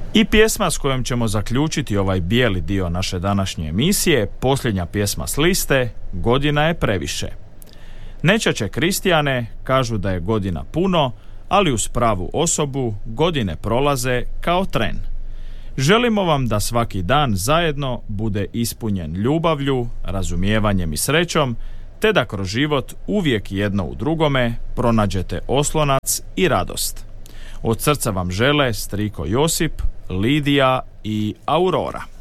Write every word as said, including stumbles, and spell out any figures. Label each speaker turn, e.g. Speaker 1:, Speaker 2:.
Speaker 1: I pjesma s kojom ćemo zaključiti ovaj bijeli dio naše današnje emisije, posljednja pjesma s liste, Godina je previše. Nečače Kristijane kažu da je godina puno, ali uz pravu osobu godine prolaze kao tren. Želimo vam da svaki dan zajedno bude ispunjen ljubavlju, razumijevanjem i srećom, te da kroz život uvijek jedno u drugome pronađete oslonac i radost. Od srca vam žele striko Josip, Lidija i Aurora.